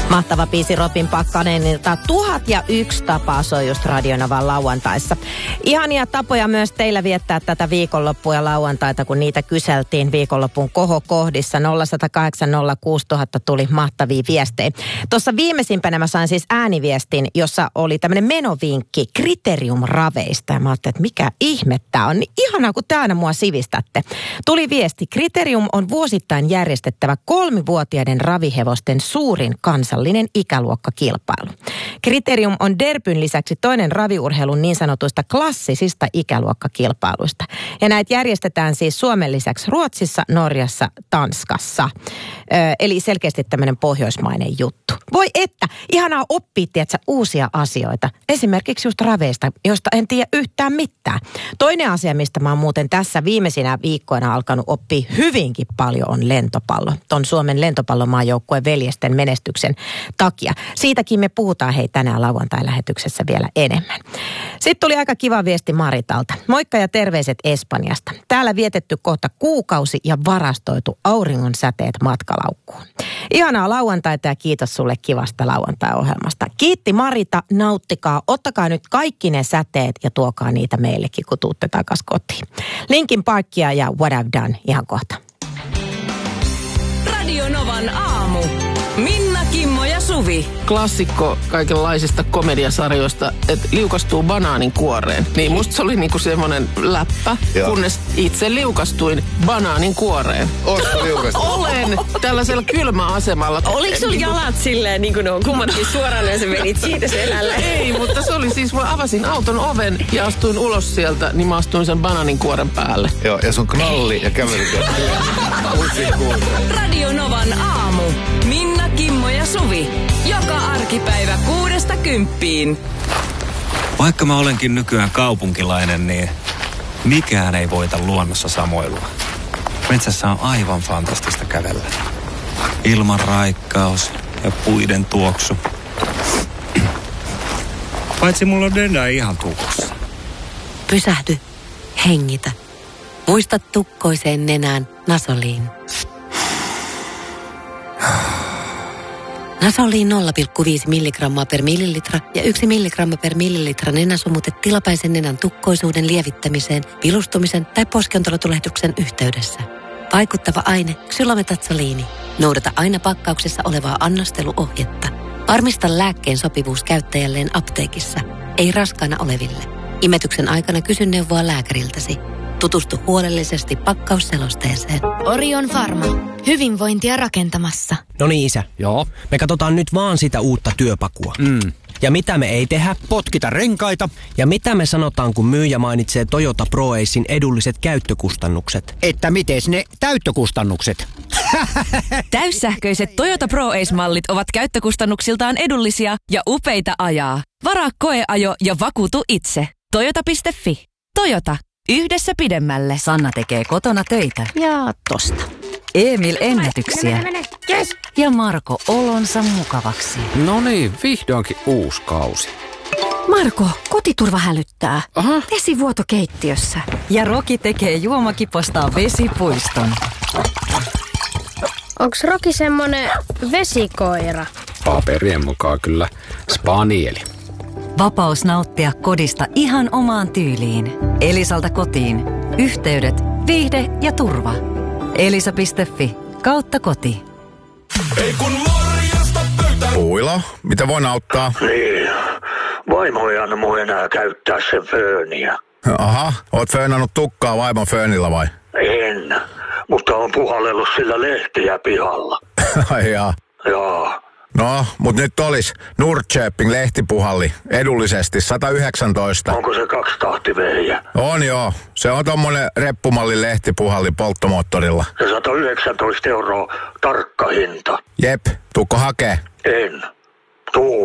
Mahtava biisi Robin Pakkanenilta. 1001 tapaa soi just Radionovan lauantaissa. Ihania tapoja myös teillä viettää tätä viikonloppua ja lauantaita, kun niitä kyseltiin viikonlopun kohokohdissa. 0108 06000 tuli mahtavia viestejä. Tuossa viimeisimpänä mä sain siis ääniviestin, jossa oli tämmöinen menovinkki Criterium-raveista. Ja mä ajattelin, että mikä ihme tää on. Niin ihanaa, kun te aina mua sivistätte. Tuli viesti, Criterium on vuosittain järjestettävä 3-vuotiaiden ravihevosten suurin kansallinen ikäluokkakilpailu. Criterium on Derbyn lisäksi toinen raviurheilun niin sanotuista klassisista ikäluokkakilpailuista. Ja näitä järjestetään siis Suomen lisäksi Ruotsissa, Norjassa, Tanskassa. Eli selkeästi tämmöinen pohjoismainen juttu. Voi että, ihanaa oppia, tiedätkö, uusia asioita. Esimerkiksi just raveista, josta en tiedä yhtään mitään. Toinen asia, mistä mä oon muuten tässä viimeisinä viikkoina alkanut oppia hyvinkin paljon, on lentopallo. Ton Suomen lentopallomaajoukkueen veljesten menestyksen takia. Siitäkin me puhutaan tänään lauantai-lähetyksessä vielä enemmän. Sitten tuli aika kiva viesti Maritalta. Moikka ja terveiset Espanjasta. Täällä vietetty kohta kuukausi ja varastoitu auringon säteet matkalaukkuun. Ihanaa lauantaita ja kiitos sulle kivasta lauantai-ohjelmasta. Kiitti Marita, nauttikaa, ottakaa nyt kaikki ne säteet ja tuokaa niitä meillekin, kun tuutte takas kotiin. Linkin Parkia ja What I've Done ihan kohta. Radionovan aamu. Minna, Kimmo ja Suvi. Klassikko kaikenlaisista komediasarjoista, että liukastuu banaanin kuoreen. Niin musta se oli niinku semmoinen läppä, kunnes itse liukastuin banaanin kuoreen. Ootko liukastunut? Olen tällaisella kylmäasemalla. Oliko sulla jalat silleen, niin kuin ne on kummatkin suoraan, ja sä menit siitä selällä? Ei, mutta se oli siis, mä avasin auton oven ja astuin ulos sieltä, niin mä astuin sen banaanin kuoren päälle. Joo, ja sun knalli ja kävelit. Radionovan aamu. Minna, Kimmo ja Suvi. Joka arkipäivä 6–10. Vaikka mä olenkin nykyään kaupunkilainen, niin mikään ei voita luonnossa samoilua. Metsässä on aivan fantastista kävellä. Ilman raikkaus ja puiden tuoksu. Paitsi mulla on nenä ihan tukossa. Pysähdy, hengitä. Muista tukkoiseen nenään Nasoliin. Nasoliin 0,5 milligrammaa per millilitra ja 1 milligramma per millilitra nenäsumutet tilapäisen nenän tukkoisuuden lievittämiseen, vilustumisen tai poskiontelotulehduksen yhteydessä. Vaikuttava aine xylometatsoliini. Noudata aina pakkauksessa olevaa annosteluohjetta. Varmista lääkkeen sopivuus käyttäjälleen apteekissa, ei raskaana oleville. Imetyksen aikana kysy neuvoa lääkäriltäsi. Tutustu huolellisesti pakkausselosteeseen. Orion Pharma. Hyvinvointia rakentamassa. No niin, isä. Joo. Me katsotaan nyt vaan sitä uutta työpakua. Ja mitä me ei tehdä? Potkita renkaita. Ja mitä me sanotaan, kun myyjä mainitsee Toyota ProAcen edulliset käyttökustannukset? Että mites ne täyttökustannukset? Täyssähköiset Toyota ProAce-mallit ovat käyttökustannuksiltaan edullisia ja upeita ajaa. Varaa koeajo ja vakuutu itse. Toyota.fi. Toyota. Yhdessä pidemmälle. Sanna tekee kotona töitä. Ja tosta. Emil ennätyksiä. Yes. Ja Marko olonsa mukavaksi. No niin, vihdoinkin uusi kausi. Marko, kotiturva hälyttää. Aha. Vesivuoto keittiössä. Ja Roki tekee juomakipostaan vesipuiston. Onks Roki semmonen vesikoira? Paperien mukaan kyllä spanieli. Vapaus nauttia kodista ihan omaan tyyliin. Elisalta kotiin. Yhteydet, viihde ja turva. Elisa.fi/koti. Ei kun morjesta pöytään. Puilo, mitä voin auttaa? Niin, vaimo ei anna mun enää käyttää sen fööniä. Aha, oot föönannut tukkaa vaimon föönillä vai? En, mutta on puhallellut sillä lehtiä pihalla. Ai jaa. Joo. No, mut nyt olis Nordköping lehtipuhalli edullisesti 119. Onko se 2-tahtivehjä? On joo. Se on tommonen reppumallin lehtipuhalli polttomoottorilla. Se 119 € tarkka hinta. Jep, tuukko hakee? En. Tuu.